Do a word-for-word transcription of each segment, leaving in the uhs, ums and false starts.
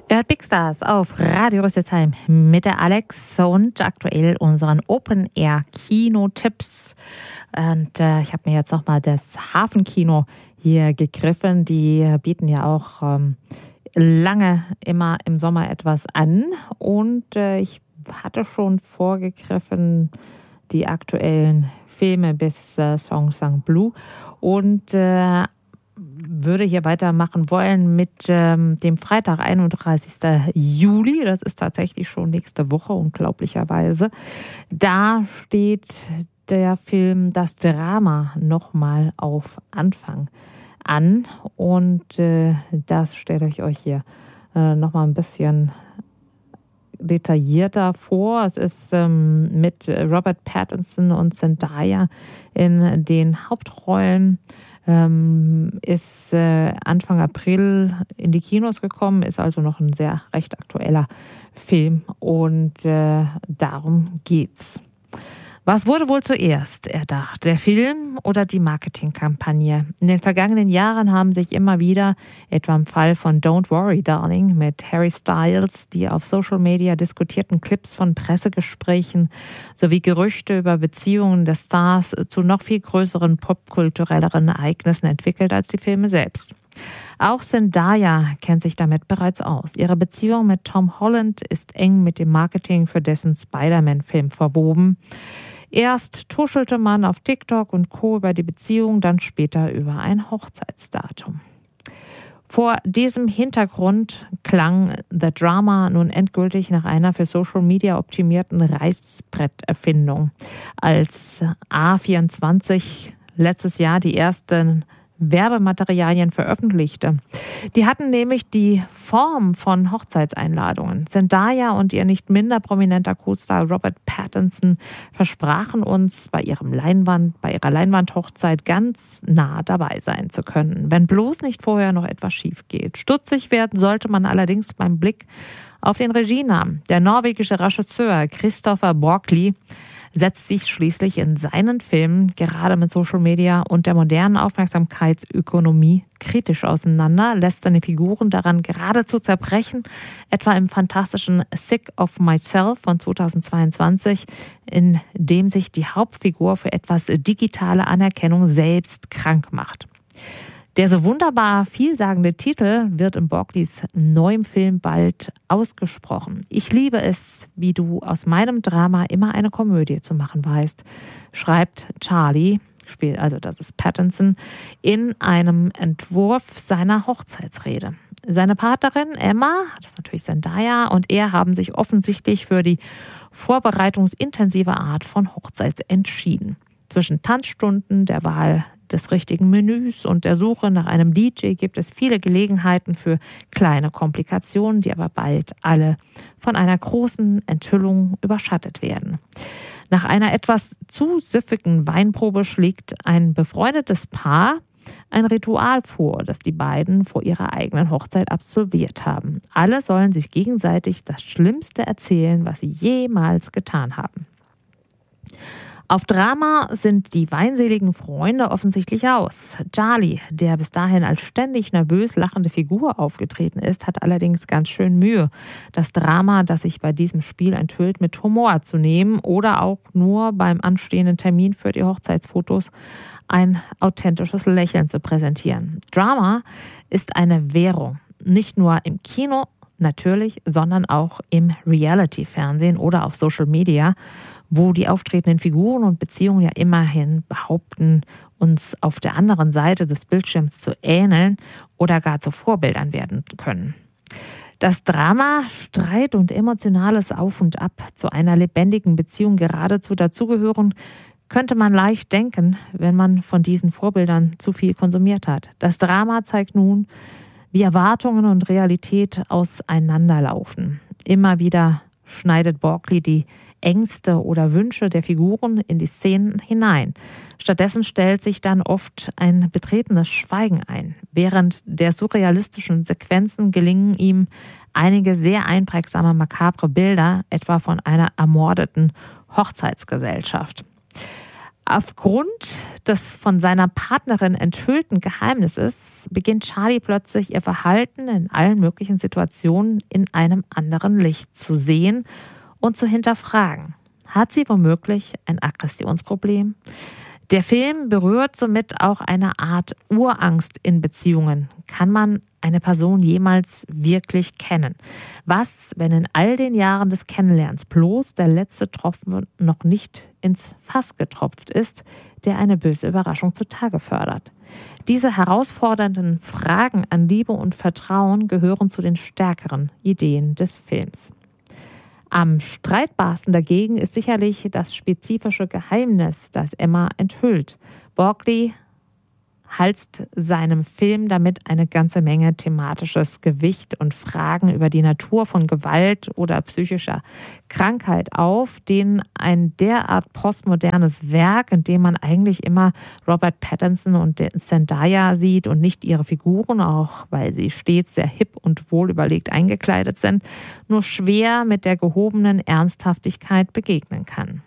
Ihr hört Big Stars auf Radio Rüsselsheim mit der Alex und aktuell unseren Open-Air-Kino-Tipps. Und äh, ich habe mir jetzt nochmal das Hafenkino hier gegriffen. Die bieten ja auch ähm, lange immer im Sommer etwas an. Und äh, ich hatte schon vorgegriffen die aktuellen Filme bis äh, Song Sang Blue. Und äh, würde hier weitermachen wollen mit ähm, dem Freitag, einunddreißigsten Juli. Das ist tatsächlich schon nächste Woche, unglaublicherweise. Da steht der Film Das Drama nochmal auf Anfang an. Und äh, das stelle ich euch hier äh, nochmal ein bisschen detaillierter vor. Es ist ähm, mit Robert Pattinson und Zendaya in den Hauptrollen. Ähm, ist äh, Anfang April in die Kinos gekommen, ist also noch ein sehr recht aktueller Film und äh, darum geht's. Was wurde wohl zuerst erdacht, der Film oder die Marketingkampagne? In den vergangenen Jahren haben sich immer wieder, etwa im Fall von Don't Worry Darling mit Harry Styles, die auf Social Media diskutierten Clips von Pressegesprächen sowie Gerüchte über Beziehungen der Stars zu noch viel größeren popkulturelleren Ereignissen entwickelt als die Filme selbst. Auch Zendaya kennt sich damit bereits aus. Ihre Beziehung mit Tom Holland ist eng mit dem Marketing für dessen Spider-Man-Film verwoben. Erst tuschelte man auf TikTok und Co. über die Beziehung, dann später über ein Hochzeitsdatum. Vor diesem Hintergrund klang The Drama nun endgültig nach einer für Social Media optimierten Reißbretterfindung. Als A vierundzwanzig letztes Jahr die ersten Werbematerialien veröffentlichte. Die hatten nämlich die Form von Hochzeitseinladungen. Zendaya und ihr nicht minder prominenter Co-Star Robert Pattinson versprachen uns, bei ihrem Leinwand, bei ihrer Leinwandhochzeit ganz nah dabei sein zu können, wenn bloß nicht vorher noch etwas schief geht. Stutzig werden sollte man allerdings beim Blick auf den Regienamen. Der norwegische Regisseur Kristoffer Borgli setzt sich schließlich in seinen Filmen gerade mit Social Media und der modernen Aufmerksamkeitsökonomie kritisch auseinander, lässt seine Figuren daran geradezu zerbrechen, etwa im fantastischen Sick of Myself von zweitausendzweiundzwanzig, in dem sich die Hauptfigur für etwas digitale Anerkennung selbst krank macht. Der so wunderbar vielsagende Titel wird in Borglis neuem Film bald ausgesprochen. Ich liebe es, wie du aus meinem Drama immer eine Komödie zu machen weißt, schreibt Charlie, also das ist Pattinson, in einem Entwurf seiner Hochzeitsrede. Seine Partnerin Emma, das ist natürlich Zendaya, und er haben sich offensichtlich für die vorbereitungsintensive Art von Hochzeit entschieden. Zwischen Tanzstunden, der Wahl des richtigen Menüs und der Suche nach einem D J gibt es viele Gelegenheiten für kleine Komplikationen, die aber bald alle von einer großen Enthüllung überschattet werden. Nach einer etwas zu süffigen Weinprobe schlägt ein befreundetes Paar ein Ritual vor, das die beiden vor ihrer eigenen Hochzeit absolviert haben. Alle sollen sich gegenseitig das Schlimmste erzählen, was sie jemals getan haben. Auf Drama sind die weinseligen Freunde offensichtlich aus. Charlie, der bis dahin als ständig nervös lachende Figur aufgetreten ist, hat allerdings ganz schön Mühe, das Drama, das sich bei diesem Spiel enthüllt, mit Humor zu nehmen oder auch nur beim anstehenden Termin für die Hochzeitsfotos ein authentisches Lächeln zu präsentieren. Drama ist eine Währung, nicht nur im Kino natürlich, sondern auch im Reality-Fernsehen oder auf Social Media, wo die auftretenden Figuren und Beziehungen ja immerhin behaupten, uns auf der anderen Seite des Bildschirms zu ähneln oder gar zu Vorbildern werden können. Das Drama, Streit und emotionales Auf und Ab zu einer lebendigen Beziehung geradezu dazugehören, könnte man leicht denken, wenn man von diesen Vorbildern zu viel konsumiert hat. Das Drama zeigt nun, wie Erwartungen und Realität auseinanderlaufen. Immer wieder schneidet Borgli die Ängste oder Wünsche der Figuren in die Szenen hinein. Stattdessen stellt sich dann oft ein betretenes Schweigen ein. Während der surrealistischen Sequenzen gelingen ihm einige sehr einprägsame, makabre Bilder, etwa von einer ermordeten Hochzeitsgesellschaft. Aufgrund des von seiner Partnerin enthüllten Geheimnisses beginnt Charlie plötzlich ihr Verhalten in allen möglichen Situationen in einem anderen Licht zu sehen und zu hinterfragen. Hat sie womöglich ein Aggressionsproblem? Der Film berührt somit auch eine Art Urangst in Beziehungen. Kann man eine Person jemals wirklich kennen? Was, wenn in all den Jahren des Kennenlernens bloß der letzte Tropfen noch nicht ins Fass getropft ist, der eine böse Überraschung zutage fördert? Diese herausfordernden Fragen an Liebe und Vertrauen gehören zu den stärkeren Ideen des Films. Am streitbarsten dagegen ist sicherlich das spezifische Geheimnis, das Emma enthüllt. Borgli halst seinem Film damit eine ganze Menge thematisches Gewicht und Fragen über die Natur von Gewalt oder psychischer Krankheit auf, denen ein derart postmodernes Werk, in dem man eigentlich immer Robert Pattinson und Zendaya sieht und nicht ihre Figuren, auch weil sie stets sehr hip und wohlüberlegt eingekleidet sind, nur schwer mit der gehobenen Ernsthaftigkeit begegnen kann.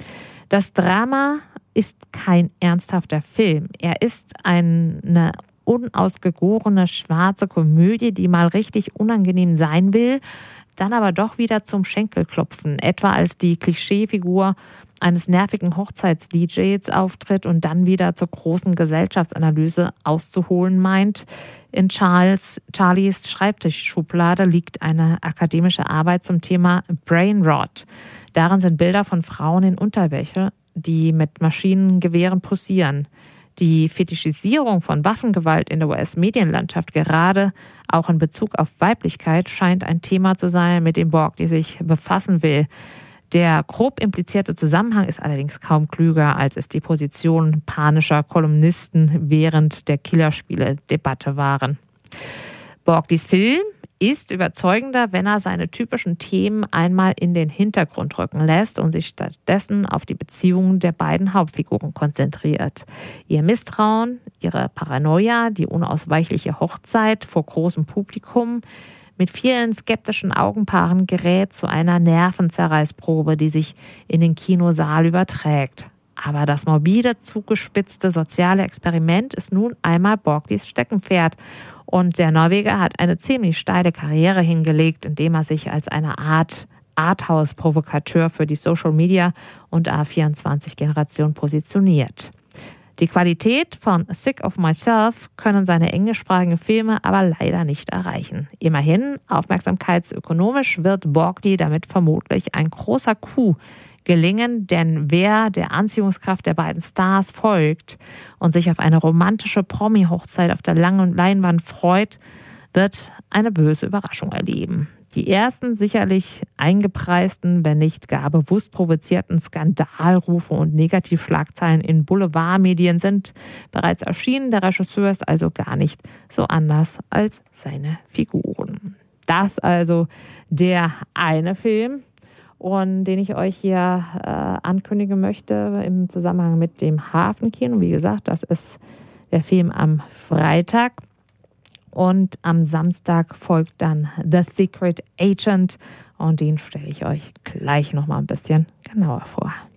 Das Drama ist kein ernsthafter Film. Er ist eine unausgegorene schwarze Komödie, die mal richtig unangenehm sein will, dann aber doch wieder zum Schenkelklopfen, etwa als die Klischeefigur eines nervigen Hochzeits-D Js auftritt und dann wieder zur großen Gesellschaftsanalyse auszuholen meint. In Charles, Charlies Schreibtischschublade liegt eine akademische Arbeit zum Thema Brainrot. Darin sind Bilder von Frauen in Unterwäsche, die mit Maschinengewehren posieren. Die Fetischisierung von Waffengewalt in der U S-Medienlandschaft, gerade auch in Bezug auf Weiblichkeit, scheint ein Thema zu sein, mit dem Borgli sich befassen will. Der grob implizierte Zusammenhang ist allerdings kaum klüger, als es die Position panischer Kolumnisten während der Killerspiele-Debatte waren. Borglis Film ist überzeugender, wenn er seine typischen Themen einmal in den Hintergrund rücken lässt und sich stattdessen auf die Beziehungen der beiden Hauptfiguren konzentriert. Ihr Misstrauen, ihre Paranoia, die unausweichliche Hochzeit vor großem Publikum mit vielen skeptischen Augenpaaren gerät zu einer Nervenzerreißprobe, die sich in den Kinosaal überträgt. Aber das morbide, zugespitzte soziale Experiment ist nun einmal Borglis Steckenpferd. Und der Norweger hat eine ziemlich steile Karriere hingelegt, indem er sich als eine Art Arthouse-Provokateur für die Social Media und A vierundzwanzig-Generation positioniert. Die Qualität von Sick of Myself können seine englischsprachigen Filme aber leider nicht erreichen. Immerhin, aufmerksamkeitsökonomisch wird Borgli damit vermutlich ein großer Coup gelingen, denn wer der Anziehungskraft der beiden Stars folgt und sich auf eine romantische Promi-Hochzeit auf der langen Leinwand freut, wird eine böse Überraschung erleben. Die ersten sicherlich eingepreisten, wenn nicht gar bewusst provozierten Skandalrufe und Negativschlagzeilen in Boulevardmedien sind bereits erschienen. Der Regisseur ist also gar nicht so anders als seine Figuren. Das also der eine Film, und den ich euch hier äh, ankündigen möchte im Zusammenhang mit dem Hafenkino. Wie gesagt, das ist der Film am Freitag. Und am Samstag folgt dann The Secret Agent. Und den stelle ich euch gleich nochmal ein bisschen genauer vor.